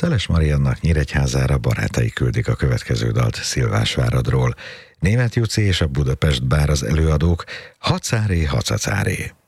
Szeles Mariannak Nyíregyházára barátai küldik a következő dalt Szilvásváradról. Németh Juci és a Budapest Bár az előadók, Hacáré, hacacáré.